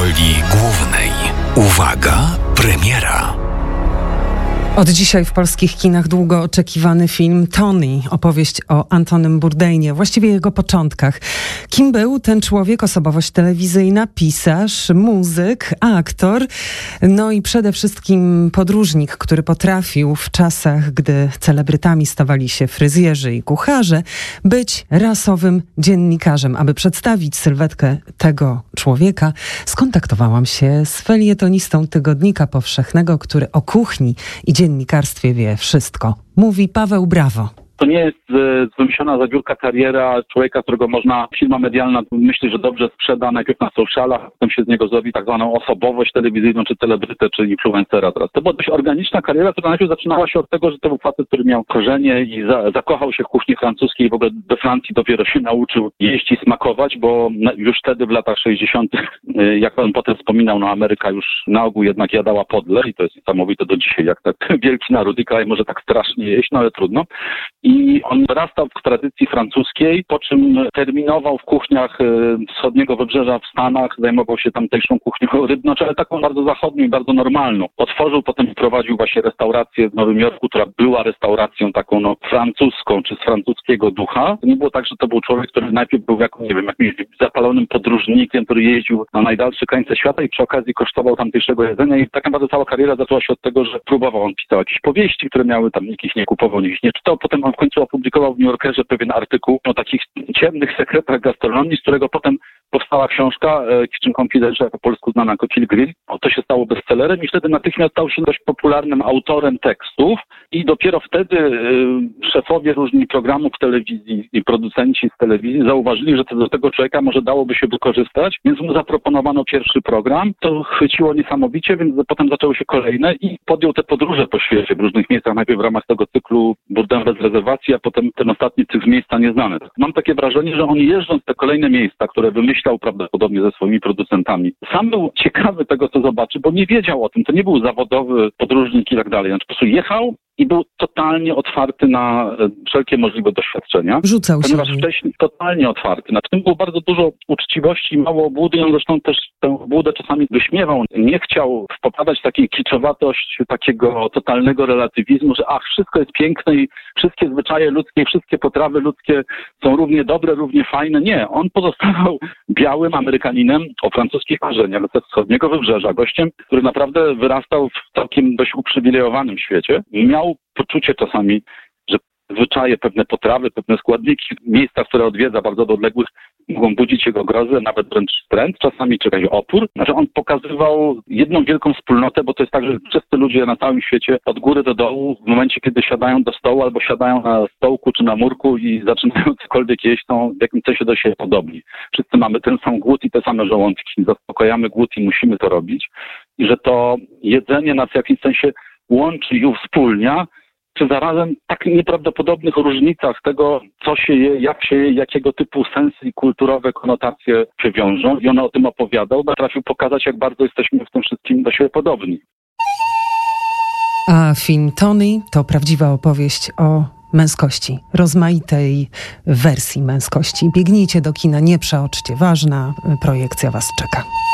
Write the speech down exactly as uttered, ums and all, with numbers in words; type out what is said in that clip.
roli głównej. Uwaga, premiera. Od dzisiaj w polskich kinach długo oczekiwany film Tony, opowieść o Antonym Bourdainie, właściwie jego początkach. Kim był ten człowiek? Osobowość telewizyjna, pisarz, muzyk, aktor, no i przede wszystkim podróżnik, który potrafił w czasach, gdy celebrytami stawali się fryzjerzy i kucharze, być rasowym dziennikarzem. Aby przedstawić sylwetkę tego człowieka, skontaktowałam się z felietonistą Tygodnika Powszechnego, który o kuchni i dziennikarstwie wie wszystko. Mówi Paweł Brawo. To nie jest e, wymyślona za biurka kariera człowieka, którego można, firma medialna myśli, że dobrze sprzeda najpierw na socialach, a potem się z niego zrobi tak zwaną osobowość telewizyjną, czy celebrytę, czy influencera teraz. To była dość organiczna kariera, która najpierw zaczynała się od tego, że to był facet, który miał korzenie i za, zakochał się w kuchni francuskiej i w ogóle we Francji dopiero się nauczył jeść i smakować, bo już wtedy w latach sześćdziesiątych, jak on potem wspominał, no Ameryka już na ogół jednak jadała podle i to jest niesamowite do dzisiaj, jak tak wielki naród i kraj może tak strasznie jeść, no ale trudno. I on wyrastał w tradycji francuskiej, po czym terminował w kuchniach wschodniego wybrzeża w Stanach, zajmował się tamtejszą kuchnią rybną, ale taką bardzo zachodnią i bardzo normalną. Otworzył, potem prowadził właśnie restaurację w Nowym Jorku, która była restauracją taką no francuską, czy z francuskiego ducha. To nie było tak, że to był człowiek, który najpierw był jako, nie wiem, jakimś zapalonym podróżnikiem, który jeździł na najdalsze krańce świata i przy okazji kosztował tamtejszego jedzenia i tak naprawdę cała kariera zaczęła się od tego, że próbował, on pisał jakieś powieści, które miały tam, nikt ich nie kupował, nikt ich nie czytał, potem on w końcu opublikował w New Yorkerze pewien artykuł o takich ciemnych sekretach gastronomii, z którego potem powstała książka e, Kitchen Confidential, po polsku znana jako Chill Grill. O, to się stało bestsellerem i wtedy natychmiast stał się dość popularnym autorem tekstów i dopiero wtedy e, szefowie różnych programów telewizji i producenci z telewizji zauważyli, że to do tego człowieka może dałoby się wykorzystać, więc mu zaproponowano pierwszy program. To chwyciło niesamowicie, więc potem zaczęły się kolejne i podjął te podróże po świecie w różnych miejscach, najpierw w ramach tego cyklu Bourdain bez rezerwacji, a potem ten ostatni cykl Miejsca nieznane. Mam takie wrażenie, że on jeżdżąc te kolejne miejsca, które wymyślał prawdopodobnie ze swoimi producentami, sam był ciekawy tego, co zobaczy, bo nie wiedział o tym. To nie był zawodowy podróżnik i tak dalej. Znaczy po prostu jechał i był totalnie otwarty na wszelkie możliwe doświadczenia. Rzucał się. Ponieważ wcześniej totalnie otwarty. Na tym było bardzo dużo uczciwości i mało obłudy. I on zresztą też tę obłudę czasami wyśmiewał. Nie chciał wpopadać w taką kiczowatość takiego totalnego relatywizmu, że ach, wszystko jest piękne i wszystkie zwyczaje ludzkie, wszystkie potrawy ludzkie są równie dobre, równie fajne. Nie, on pozostawał białym Amerykaninem o francuskich korzeniach ze wschodniego wybrzeża, gościem, który naprawdę wyrastał w całkiem dość uprzywilejowanym świecie. Miał poczucie czasami, że zwyczaje, pewne potrawy, pewne składniki, miejsca, które odwiedza bardzo do odległych, mogą budzić jego grozę, nawet wręcz wstręt, czasami czy jakiś opór. Znaczy on pokazywał jedną wielką wspólnotę, bo to jest tak, że wszyscy ludzie na całym świecie od góry do dołu, w momencie kiedy siadają do stołu albo siadają na stołku czy na murku i zaczynają cokolwiek jeść, są w jakimś sensie do siebie podobni. Wszyscy mamy ten sam głód i te same żołądki. Zaspokajamy głód i musimy to robić. I że to jedzenie nas w jakimś sensie łączy i uwspólnia, czy zarazem tak nieprawdopodobnych różnicach tego, co się je, jak się je, jakiego typu sensy i kulturowe konotacje się wiążą. I on o tym opowiadał, potrafił pokazać, jak bardzo jesteśmy w tym wszystkim do siebie podobni. A film Tony to prawdziwa opowieść o męskości, rozmaitej wersji męskości. Biegnijcie do kina, nie przeoczcie, ważna projekcja was czeka.